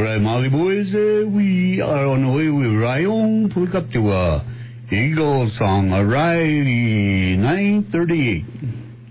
right, Molly boys, we are on the way with Ryan Pulkaptua. Eagle song, Alrighty, 9:38.